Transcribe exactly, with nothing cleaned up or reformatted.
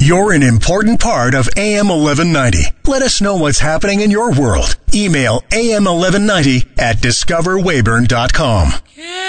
You're an important part of A M eleven ninety. Let us know what's happening in your world. Email A M eleven ninety at discover weyburn dot com.